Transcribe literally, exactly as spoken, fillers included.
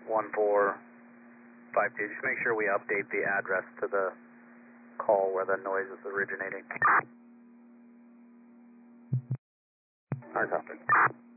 one four five two. Just make sure we update the address to the call where the noise is originating. Hard copy.